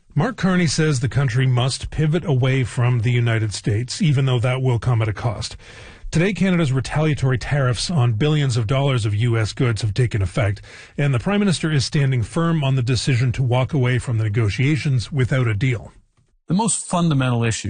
Mark Carney says the country must pivot away from the United States, even though that will come at a cost. Today, Canada's retaliatory tariffs on billions of dollars of U.S. goods have taken effect, and the Prime Minister is standing firm on the decision to walk away from the negotiations without a deal. The most fundamental issue